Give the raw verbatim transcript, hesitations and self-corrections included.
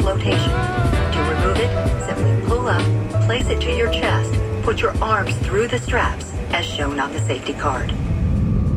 flotation. To remove it, simply pull up, place it to your chest, put your arms through the straps, as shown on the safety card.